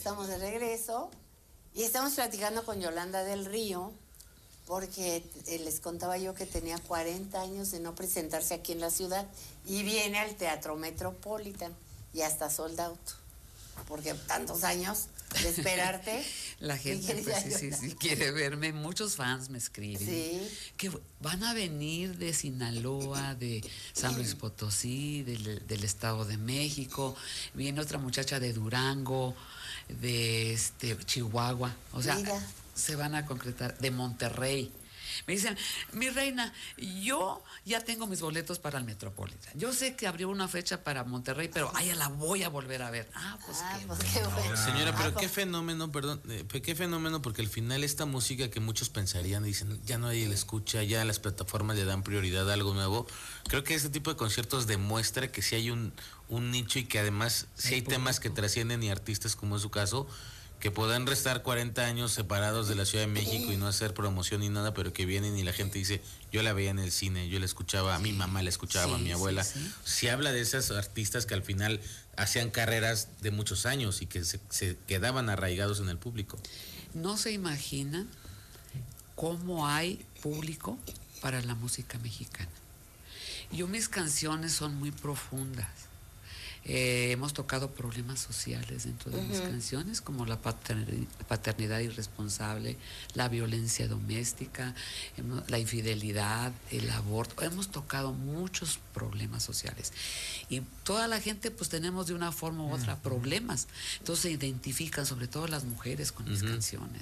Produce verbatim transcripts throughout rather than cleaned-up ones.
estamos de regreso y estamos platicando con Yolanda del Río porque eh, les contaba yo que tenía cuarenta años de no presentarse aquí en la ciudad y viene al Teatro Metropolitan y hasta sold out. Porque tantos años de esperarte. La gente pues, sí, sí, sí quiere verme. Muchos fans me escriben. Sí. Que van a venir de Sinaloa, de San Luis Potosí, del, del Estado de México. Viene otra muchacha de Durango, de este Chihuahua. O sea, Mira. se van a concretar. De Monterrey. Me dicen, mi reina, yo ya tengo mis boletos para el Metropolitan. Yo sé que abrió una fecha para Monterrey, pero ah, ya la voy a volver a ver. Ah, pues, ah, qué, pues bueno. qué bueno. Señora, pero qué fenómeno, perdón, eh, qué fenómeno, porque al final esta música que muchos pensarían, dicen, ya nadie la escucha, ya las plataformas le dan prioridad a algo nuevo. Creo que este tipo de conciertos demuestra que sí hay un, un nicho y que además sí hay temas que trascienden y artistas, como es su caso, que puedan restar cuarenta años separados de la Ciudad de México y no hacer promoción ni nada, pero que vienen y la gente dice, yo la veía en el cine, yo la escuchaba, a mi mamá la escuchaba, sí, a mi abuela. Sí, sí. Se habla de esas artistas que al final hacían carreras de muchos años y que se, se quedaban arraigados en el público. No se imaginan cómo hay público para la música mexicana. Yo, mis canciones son muy profundas. Eh, hemos tocado problemas sociales dentro de uh-huh. mis canciones, como la paternidad, paternidad irresponsable, la violencia doméstica, hemos, la infidelidad, el aborto. Hemos tocado muchos problemas sociales y toda la gente pues tenemos de una forma u otra uh-huh. problemas. Entonces se identifican, sobre todo las mujeres, con uh-huh. mis canciones.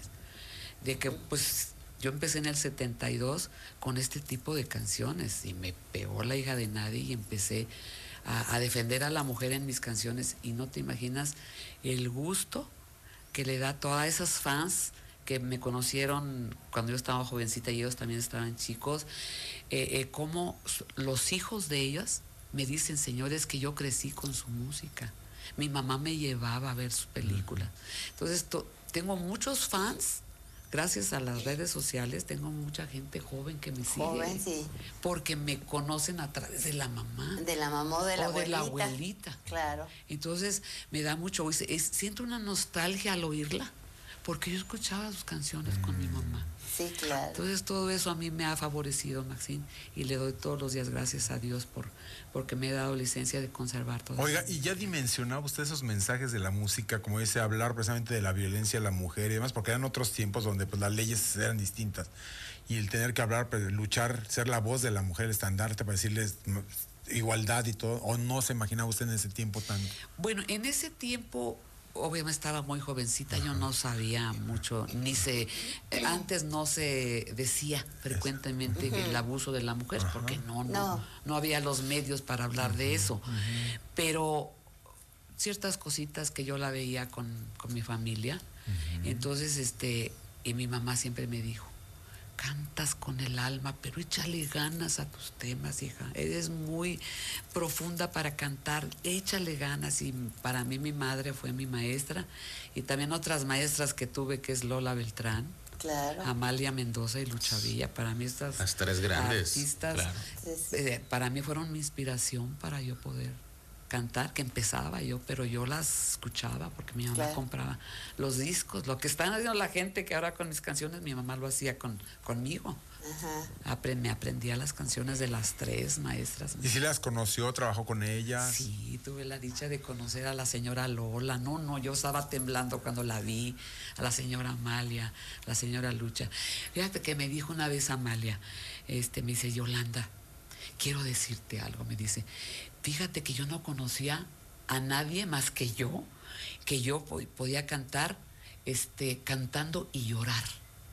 De que pues yo empecé en el setenta y dos con este tipo de canciones y me pegó La hija de nadie y empecé A, a defender a la mujer en mis canciones y no te imaginas el gusto que le da a todas esas fans que me conocieron cuando yo estaba jovencita y ellos también estaban chicos, eh, eh, como los hijos de ellas me dicen, señores, que yo crecí con su música, mi mamá me llevaba a ver sus películas. Entonces to, tengo muchos fans. Gracias a las redes sociales tengo mucha gente joven que me sigue. Joven, sí. Porque me conocen a través de la mamá. De la mamá o de la o abuelita. de la abuelita. Claro. Entonces me da mucho, es, es, siento una nostalgia al oírla, porque yo escuchaba sus canciones mm. con mi mamá. Sí, claro. Entonces todo eso a mí me ha favorecido, Maxine, y le doy todos los días gracias a Dios por porque me he dado licencia de conservar todo. Oiga, y ya dimensionaba usted esos mensajes de la música, como dice, hablar precisamente de la violencia de la mujer y demás, porque eran otros tiempos donde pues las leyes eran distintas, y el tener que hablar, pues, luchar, ser la voz de la mujer, el estandarte para decirles igualdad y todo, o no se imaginaba usted en ese tiempo tan... Bueno, en ese tiempo... Obviamente estaba muy jovencita, yo no sabía mucho, ni se, eh, antes no se decía frecuentemente uh-huh. el abuso de la mujer, uh-huh. porque no, no, no, no había los medios para hablar uh-huh. de eso, uh-huh. pero ciertas cositas que yo la veía con, con mi familia, uh-huh. entonces este, y mi mamá siempre me dijo, cantas con el alma, pero échale ganas a tus temas, hija. Eres muy profunda para cantar, échale ganas. Y para mí mi madre fue mi maestra, y también otras maestras que tuve, que es Lola Beltrán, claro. Amalia Mendoza y Lucha Villa. Para mí estas Las tres grandes artistas, claro. eh, para mí fueron mi inspiración para yo poder cantar, que empezaba yo, pero yo las escuchaba porque mi mamá claro. compraba los discos, lo que están haciendo la gente que ahora con mis canciones, mi mamá lo hacía con, conmigo. Ajá. Apre, me aprendía las canciones de las tres maestras. ¿Y si las conoció, trabajó con ellas? Sí, tuve la dicha de conocer a la señora Lola, no, no, yo estaba temblando cuando la vi, a la señora Amalia, la señora Lucha. Fíjate que me dijo una vez Amalia, este, me dice, Yolanda, quiero decirte algo, me dice, fíjate que yo no conocía a nadie más que yo, que yo podía cantar, este, cantando y llorar,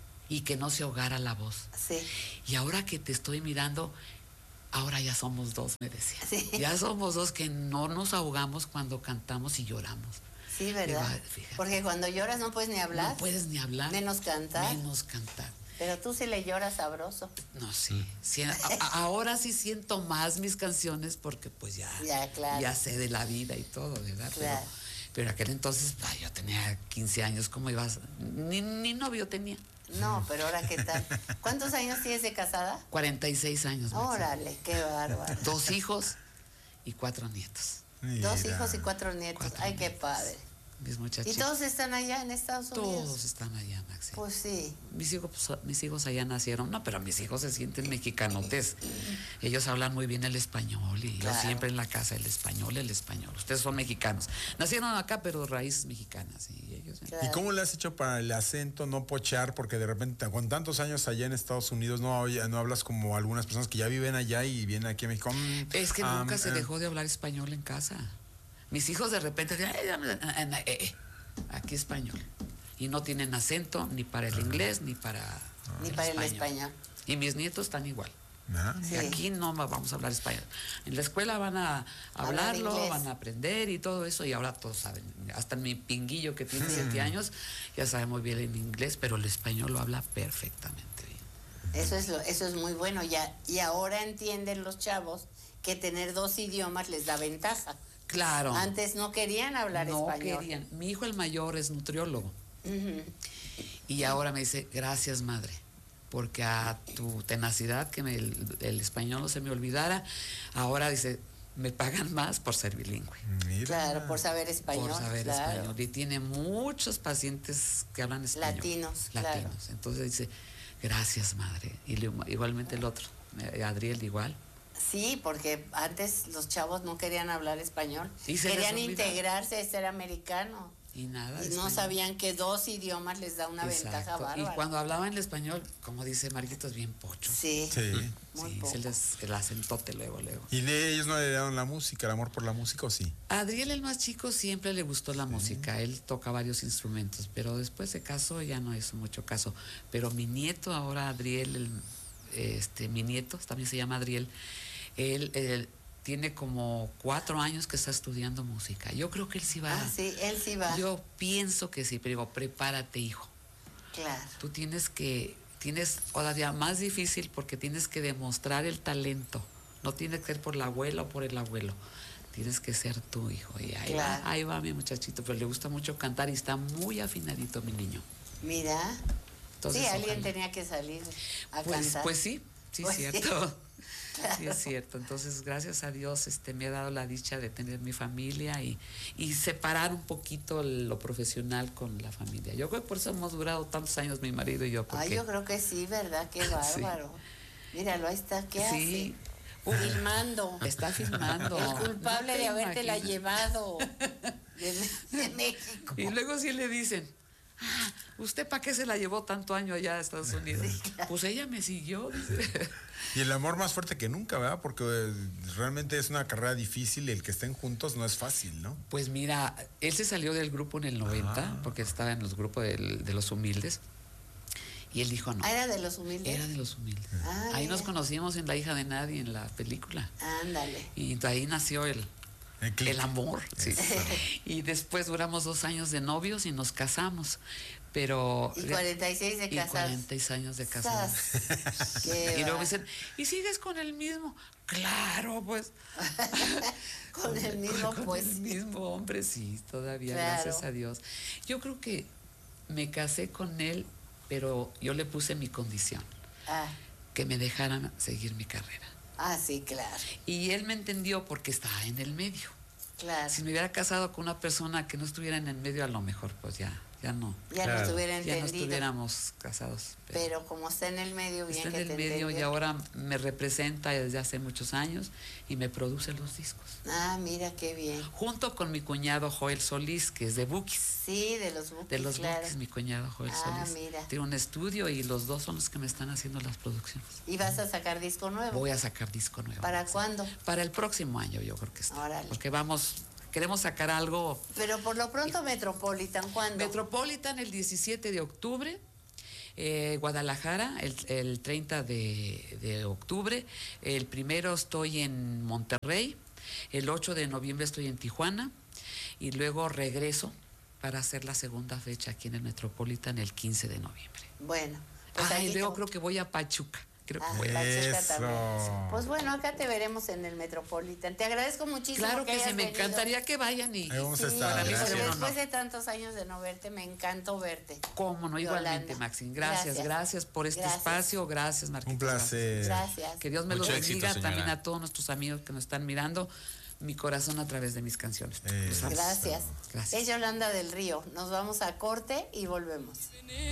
y que no se ahogara la voz. Sí. Y ahora que te estoy mirando, ahora ya somos dos, me decía. Sí. Ya somos dos que no nos ahogamos cuando cantamos y lloramos. Sí, ¿verdad? Digo, porque cuando lloras no puedes ni hablar. No puedes ni hablar. Menos cantar. Menos cantar. Pero tú sí le lloras sabroso. No, sí. sí a, a, ahora sí siento más mis canciones porque pues ya, ya, claro. ya sé de la vida y todo, ¿verdad? Claro. Pero, pero aquel entonces, ay, yo tenía quince años, ¿cómo ibas? Ni, ni novio tenía. No, pero ahora qué tal. ¿Cuántos años tienes de casada? cuarenta y seis años. Órale, qué bárbaro. Dos hijos y cuatro nietos. Mira. Dos hijos y cuatro nietos. Cuatro Ay, nietos. Qué padre. mis muchachitos. ¿Y todos están allá en Estados Unidos? Todos están allá, Maxi. Pues sí. Mis hijos, pues, mis hijos allá nacieron, no, pero mis hijos se sienten mexicanotes. Ellos hablan muy bien el español y Claro. yo siempre en la casa el español, el español. Ustedes son mexicanos. Nacieron acá, pero raíces mexicanas y ellos. Claro. ¿Y cómo le has hecho para el acento no pochear? Porque de repente, con tantos años allá en Estados Unidos, no, oye, no hablas como algunas personas que ya viven allá y vienen aquí a México. Mm, Es que um, nunca se eh. dejó de hablar español en casa. Mis hijos de repente dicen, "Ay, dame, eh, eh, eh, aquí español". Y no tienen acento ni para el inglés ni para Ni para el español. Y mis nietos están igual. Ah, Sí. Y aquí no va- vamos a hablar español. En la escuela van a Hablar hablarlo, inglés. van a aprender y todo eso, y ahora todos saben. Hasta mi pinguillo que tiene siete años ya sabe muy bien el inglés, pero el español lo habla perfectamente bien. Eso es lo, eso es muy bueno. Ya, y ahora entienden los chavos que tener dos idiomas les da ventaja. Claro. Antes no querían hablar no español. querían. Mi hijo el mayor es nutriólogo. Ujú. Y ahora me dice, gracias madre, porque a tu tenacidad que me- el, el español no se me olvidara, ahora dice, me pagan más por ser bilingüe, mira. Claro, por saber español. por saber claro. español. Y tiene muchos pacientes que hablan español. Latinos, claro. Latinos. Entonces dice, gracias madre. Y le- igualmente el otro, eh, Adriel igual. Sí, porque antes los chavos no querían hablar español. Y se les Querían olvida. integrarse, ser americano. Y nada. Y de no español. sabían que dos idiomas les da una ventaja Exacto. bárbara. Y cuando hablaban el español, como dice Marquitos, bien pocho. Sí, Sí. muy Sí, poco. se les el acentote luego, luego. ¿Y de ellos no le dieron la música, el amor por la música o sí? A Adriel, el más chico, siempre le gustó la música. Él toca varios instrumentos, pero después se casó, ya no hizo mucho caso. Pero mi nieto, ahora Adriel, el- este, mi nieto, también se llama Adriel, él, él tiene como cuatro años que está estudiando música. Yo creo que él sí va. Ah, sí, él sí va. Yo pienso que sí, pero digo, prepárate, hijo. Claro. Tú tienes que, tienes todavía más difícil porque tienes que demostrar el talento. No tiene que ser por la abuela o por el abuelo. Tienes que ser tú, hijo. Y ahí, Claro. va, ahí va mi muchachito, pero le gusta mucho cantar y está muy afinadito mi niño. Mira. Entonces, sí, alguien ojalá. tenía que salir a Pues, cantar. pues sí, sí Pues es sí. cierto. Claro. Sí es cierto. Entonces, gracias a Dios, este, me ha dado la dicha de tener mi familia y, y separar un poquito lo profesional con la familia. Yo creo que por eso hemos durado tantos años mi marido y yo. Porque, Ay, yo creo que sí, ¿verdad? Qué bárbaro. Míralo, ahí está. ¿Qué Sí. hace? Filmando. Está filmando. El culpable No te de habértela imaginas. llevado de, de México. Y luego sí le dicen, ah, ¿usted para qué se la llevó tanto año allá a Estados Unidos? Pues ella me siguió, dice. Y el amor más fuerte que nunca, ¿verdad? Porque eh, realmente es una carrera difícil y el que estén juntos no es fácil, ¿no? Pues mira, él se salió del grupo en el noventa, porque estaba en los grupos del- de los humildes. Y él dijo no. Ah, era de los humildes. Era de los humildes. Ah, ahí nos mira. conocimos en La hija de nadie, en la película. Ándale. Y de ahí nació el, El click. el amor. Sí. Y después duramos dos años de novios y nos casamos. Pero. Y cuarenta y seis de y casados. cuarenta y seis años de casados. Sas. Qué Y luego va. me dicen, ¿y sigues con el mismo? Claro, pues. Con el mismo, Con pues. el mismo hombre, sí, todavía, Claro. gracias a Dios. Yo creo que me casé con él, pero yo le puse mi condición, Ah, que me dejaran seguir mi carrera. ah, sí, claro. Y él me entendió porque estaba en el medio. Claro. Si me hubiera casado con una persona que no estuviera en el medio, a lo mejor, pues ya, ya no. Ya Claro. no estuviera Ya no entendido. estuviéramos casados. Pero, Pero como está en el medio, bien está en que el te medio y entendió. ahora me representa desde hace muchos años y me produce los discos. Ah, mira qué bien. Junto con mi cuñado Joel Solís, que es de Bukis. Sí, de los buques, De los claro. Bukis, mi cuñado Joel Ah, Solís. mira. Tiene un estudio y los dos son los que me están haciendo las producciones. ¿Y vas a sacar disco nuevo? Voy a sacar disco nuevo. ¿Para Sí. cuándo? Para el próximo año, yo creo que está. Órale. Porque vamos, queremos sacar algo. Pero por lo pronto Metropolitan, ¿cuándo? Metropolitan el diecisiete de octubre. eh, Guadalajara el, el treinta de, de octubre. El primero estoy en Monterrey. El ocho de noviembre estoy en Tijuana. Y luego regreso para hacer la segunda fecha aquí en el Metropolitan el quince de noviembre. Bueno. Pues Ah, aquí y luego te- creo que voy a Pachuca. Creo que Ah, voy a- Pachuca Eso. también. Pues bueno, acá te veremos en el Metropolitan. Te agradezco muchísimo. Claro que, sí, hayas me venido. encantaría que vayan y, Ahí vamos Sí, a estar. para mí porque sería un después honor. de tantos años de no verte, me encantó verte. Cómo no, igualmente, Yolanda. Maxine. Gracias, Gracias. gracias, por este Gracias. espacio. Gracias, Marquitos. Un placer. Gracias. Que Dios me los Mucho éxito, bendiga señora. también a todos nuestros amigos que nos están mirando. mi corazón a través de mis canciones. Eh, Lo sabes. Gracias. Gracias. Es Yolanda del Río. Nos vamos a corte y volvemos.